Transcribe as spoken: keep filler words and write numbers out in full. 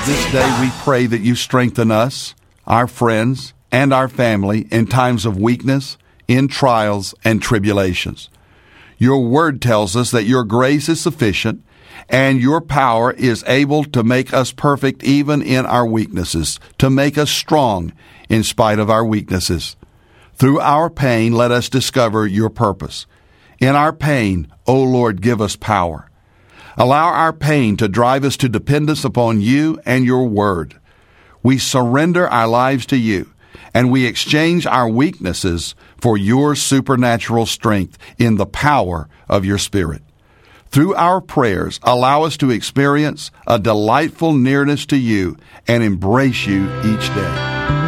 This day we pray that you strengthen us, our friends, and our family in times of weakness, in trials and tribulations. Your word tells us that your grace is sufficient and your power is able to make us perfect even in our weaknesses, to make us strong in spite of our weaknesses. Through our pain, let us discover your purpose. In our pain, O Lord, give us power. Allow our pain to drive us to dependence upon you and your word. We surrender our lives to you, and we exchange our weaknesses for your supernatural strength in the power of your Spirit. Through our prayers, allow us to experience a delightful nearness to you and embrace you each day.